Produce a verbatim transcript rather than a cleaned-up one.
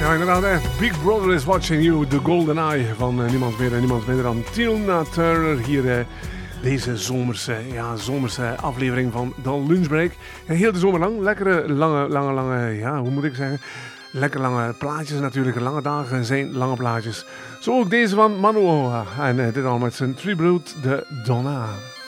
Ja, inderdaad, hè. Big Brother is Watching You, The Golden Eye van uh, niemand meer en niemand minder dan Tina Turner. Hier uh, deze zomerse, ja, zomerse aflevering van de Lunchbreak. Ja, heel de zomer lang, lekkere, lange, lange, lange, ja, hoe moet ik zeggen? Lekker lange plaatjes natuurlijk, lange dagen zijn lange plaatjes. Zo ook deze van Manu Oa en uh, dit al met zijn tribute, de Donna.